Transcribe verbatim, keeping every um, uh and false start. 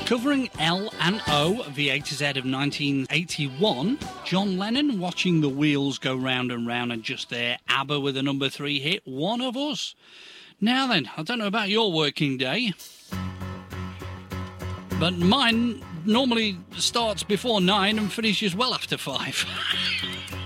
Covering L and O, the A to Z of nineteen eighty-one, John Lennon, Watching the Wheels Go Round and Round, and just there, ABBA with a number three hit, One of Us. Now then, I don't know about your working day, but mine normally starts before nine and finishes well after five.